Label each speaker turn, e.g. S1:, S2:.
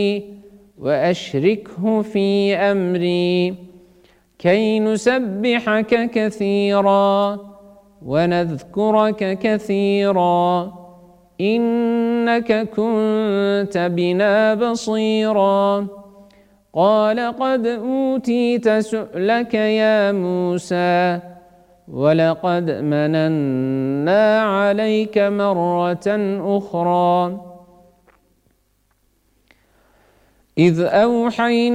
S1: وأشركه في أمري كي نسبحك كثيرا ونذكرك كثيرا إنك كنت بنا بصيرا قال قد أوتيت سؤلك يا موسى ولقد مننا عليك مرة أخرى إذ أوحينا